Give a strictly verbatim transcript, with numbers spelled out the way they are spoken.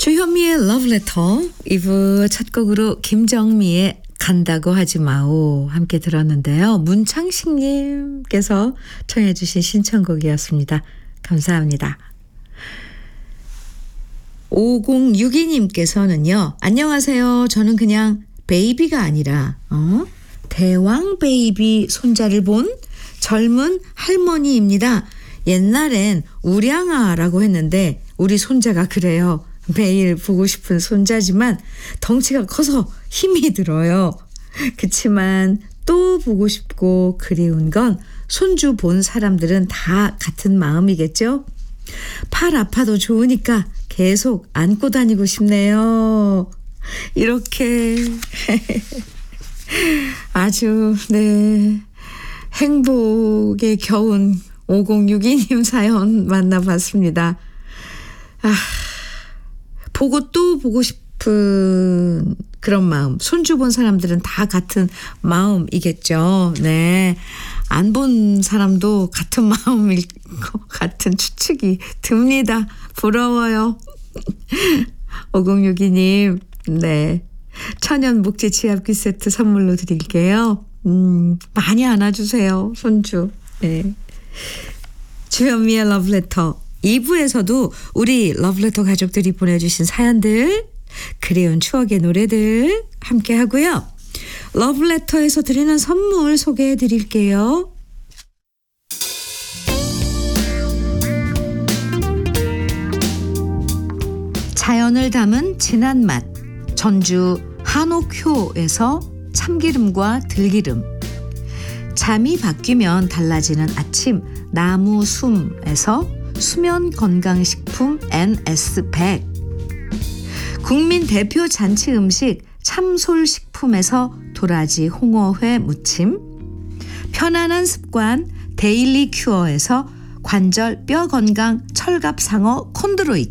주현미의 러브레터 이 부 첫 곡으로 김정미의 간다고 하지 마오 함께 들었는데요. 문창식님께서 청해 주신 신청곡이었습니다. 감사합니다. 오공육이 님께서는요. 안녕하세요. 저는 그냥 베이비가 아니라 어? 대왕 베이비 손자를 본 젊은 할머니입니다. 옛날엔 우량아라고 했는데 우리 손자가 그래요. 매일 보고 싶은 손자지만 덩치가 커서 힘이 들어요. 그치만 또 보고 싶고 그리운 건 손주 본 사람들은 다 같은 마음이겠죠? 팔 아파도 좋으니까 계속 안고 다니고 싶네요. 이렇게 아주 네 행복에 겨운 오공육이 님 사연 만나봤습니다. 아, 보고 또 보고 싶은 그런 마음. 손주 본 사람들은 다 같은 마음이겠죠. 네. 안 본 사람도 같은 마음일 것 같은 추측이 듭니다. 부러워요. 오공육이 님, 네. 천연 목재 지압기 세트 선물로 드릴게요. 음, 많이 안아주세요. 손주. 네. 주현미의 러브레터. 이 부에서도 우리 러브레터 가족들이 보내주신 사연들, 그리운 추억의 노래들 함께 하고요. 러브레터에서 드리는 선물 소개해 드릴게요. 자연을 담은 진한 맛, 전주 한옥효에서 참기름과 들기름, 잠이 바뀌면 달라지는 아침 나무 숨에서 수면 건강식품 엔에스 백, 국민 대표 잔치 음식 참솔식품에서 도라지 홍어회 무침, 편안한 습관 데일리 큐어에서 관절 뼈 건강 철갑상어 콘드로이트,